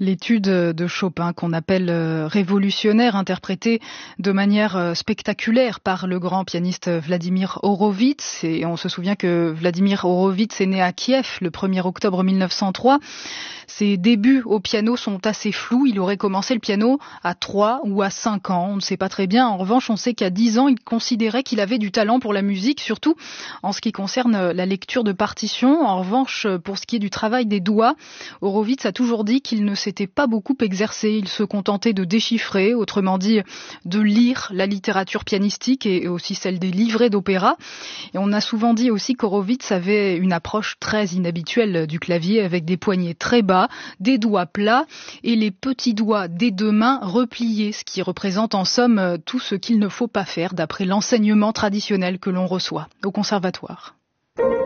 L'étude de Chopin qu'on appelle révolutionnaire, interprétée de manière spectaculaire par le grand pianiste Vladimir Horowitz. Et on se souvient que Vladimir Horowitz est né à Kiev le 1er octobre 1903. Ses débuts au piano sont assez flous. Il aurait commencé le piano à 3 ou à 5 ans. On ne sait pas très bien. En revanche, on sait qu'à 10 ans, il considérait qu'il avait du talent pour la musique, surtout en ce qui concerne la lecture de partitions. En revanche, pour ce qui est du travail des doigts, Horowitz a toujours dit qu'il ne s'était pas beaucoup exercé. Il se contentait de déchiffrer, autrement dit de lire la littérature pianistique et aussi celle des livrets d'opéra. Et on a souvent dit aussi qu'Horowitz avait une approche très inhabituelle du clavier, avec des poignets très bas, des doigts plats et les petits doigts des deux mains repliés, ce qui représente en somme tout ce qu'il ne faut pas faire d'après l'enseignement traditionnel que l'on reçoit au conservatoire.